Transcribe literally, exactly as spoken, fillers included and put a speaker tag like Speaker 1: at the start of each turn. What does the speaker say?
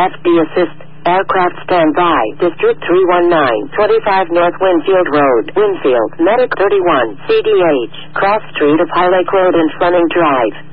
Speaker 1: F D assist. Aircraft standby. District three one nine, twenty-five North Winfield Road, Winfield. Medic thirty-one, C D H. Cross Street of High Lake Road and Fleming Drive.